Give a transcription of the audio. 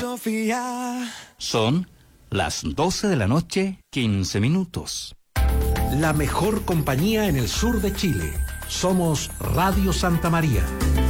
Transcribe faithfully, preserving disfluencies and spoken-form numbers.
Sofía. Son las doce de la noche, quince minutos. La mejor compañía en el sur de Chile. Somos Radio Santa María.